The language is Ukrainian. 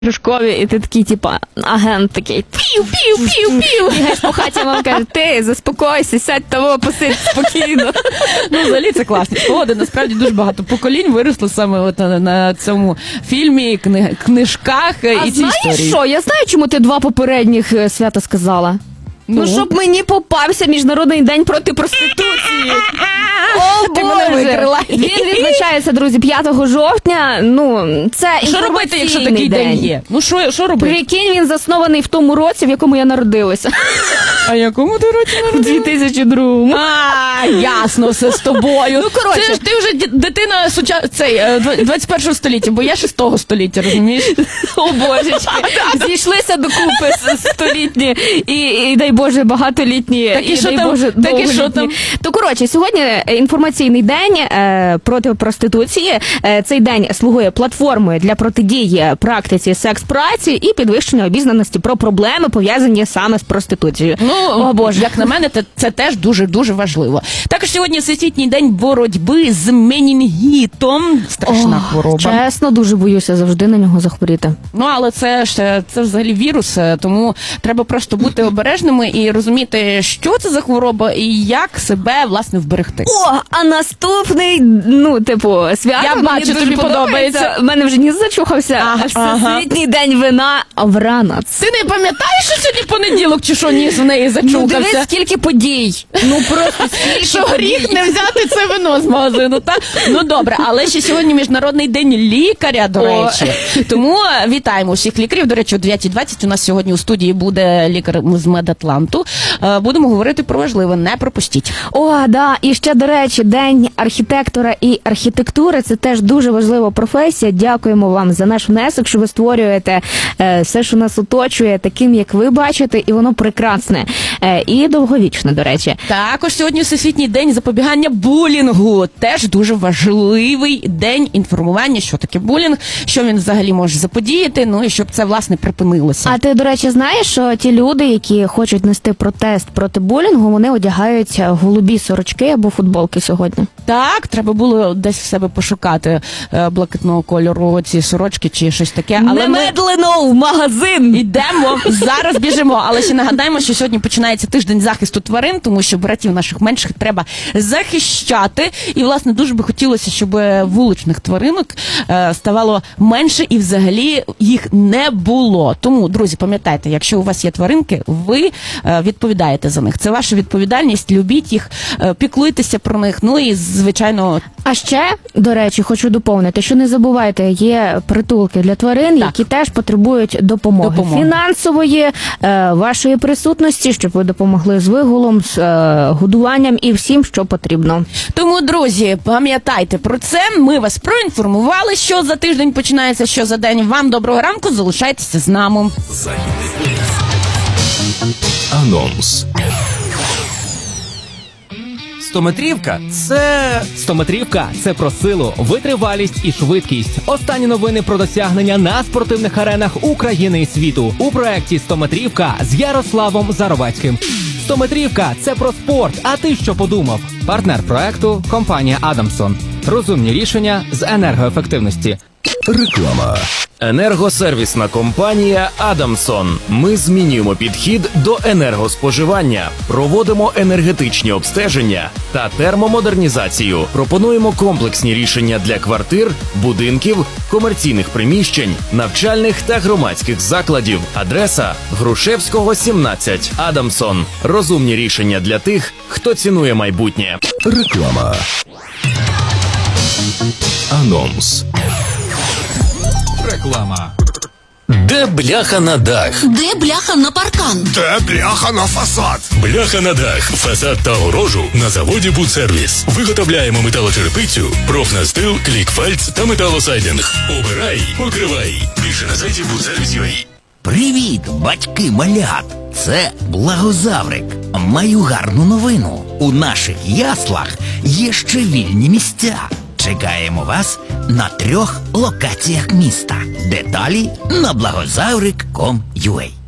Рожкові, і ти такий, типа, агент такий, пів-пів-пів-пів. Бігаєш по хаті, а мама каже, ти заспокойся, сядь того, посидь спокійно. Ну, взагалі це класно. Погода, насправді, дуже багато поколінь виросло саме от на цьому фільмі, книжках і цій історії. А знаєш що? Я знаю, чому ти 2 попередніх свята сказала. Ну, щоб мені попався Міжнародний день проти проституції. О, Боже! Він відзначається, друзі, 5 жовтня. Ну, це що робити, якщо такий день є? Ну, що робити? Прикинь, він заснований в тому році, в якому я народилася. А якому ти році народилася? В 2002-му. А, ясно, все з тобою. Ну, коротше. Це ж ти вже дитина 21 століття, бо я 6-го століття, розумієш? О, Божечки. Зійшлися докупи столітні і дай Боже, багатолітні, і дай Боже, довголітні. То, коротше, сьогодні інформаційний день проти проституції. Цей день слугує платформою для протидії практиці секс-праці і підвищення обізнаності про проблеми, пов'язані саме з проституцією. Ну, о, Боже, як на мене, це теж дуже-дуже важливо. Також сьогодні Всесвітній день боротьби з менінгітом. Страшна хвороба. Чесно, дуже боюся завжди на нього захворіти. Ну, але це взагалі вірус, тому треба просто бути обережними і розуміти, що це за хвороба і як себе, власне, вберегти. О, а наступний, свято я бачу, тобі подобається. У мене вже ніс зачухався. Всесвітній день вина Вранац. Ти не пам'ятаєш, що сьогодні понеділок, чи що ніс в неї зачухався? Ну, дивись, скільки подій. Ну, просто скільки що подій. Гріх не взяти це вино з магазину, так? Ну, добре, але ще сьогодні Міжнародний день лікаря, до речі. Тому вітаємо всіх лікарів. До речі, о 9:20 у нас сьогодні у студії буде лікар з Медатланту. Будемо говорити про важливе, не пропустіть. О, да, і ще, до речі, День архітектора і архітектури – це теж дуже важлива професія. Дякуємо вам за наш внесок, що ви створюєте все, що нас оточує, таким, як ви бачите, і воно прекрасне. І довговічне, до речі. Також сьогодні Всесвітній день запобігання булінгу. Теж дуже важливий день інформування, що таке булінг, що він взагалі може заподіяти, ну і щоб це, власне, припинилося. А ти, до речі, знаєш, що ті люди, які хочуть нести протест проти булінгу, вони одягають голубі сорочки або футболки сьогодні? Так, треба було десь в себе пошукати блакитного кольору ці сорочки чи щось таке. Але немедленно в магазин! Йдемо, зараз біжимо. Але ще нагадаємо, що сьогодні починається тиждень захисту тварин, тому що братів наших менших треба захищати. І, власне, дуже би хотілося, щоб вуличних тваринок ставало менше і взагалі їх не було. Тому, друзі, пам'ятайте, якщо у вас є тваринки, ви відповідаєте за них. Це ваша відповідальність, любіть їх, піклуйтеся про них, ну і, звичайно... А ще, до речі, хочу доповнити, що не забувайте, є притулки для тварин, які теж потребують допомоги. Фінансової, вашої присутності, щоб ви допомогли з вигулом, з годуванням і всім, що потрібно. Тому, друзі, пам'ятайте про це, ми вас проінформували, що за тиждень починається, що за день. Вам доброго ранку, залишайтеся з нами. Анонс. Стометрівка – це про силу, витривалість і швидкість. Останні новини про досягнення на спортивних аренах України і світу у проєкті «Стометрівка» з Ярославом Заровацьким. Стометрівка – це про спорт, а ти що подумав? Партнер проєкту – компанія «Адамсон». Розумні рішення з енергоефективності. Реклама. Енергосервісна компанія «Адамсон». Ми змінюємо підхід до енергоспоживання, проводимо енергетичні обстеження та термомодернізацію. Пропонуємо комплексні рішення для квартир, будинків, комерційних приміщень, навчальних та громадських закладів. Адреса – Грушевського, 17. «Адамсон». Розумні рішення для тих, хто цінує майбутнє. Реклама. Анонс. Реклама. Де бляха на дах? Де бляха на паркан? Де бляха на фасад? Бляха на дах, фасад та огорожу на заводі «Будсервіс». Виготовляємо металочерепицю, профнастил, клікфальц та металосайдинг. Обирай, покривай. Більше на сайті «Будсервіс.UA». Привіт, батьки малят! Це Благозаврик. Маю гарну новину. У наших яслах є ще вільні місця. Чекаємо вас на 3 локаціях міста. Деталі на благозаврик.com.ua.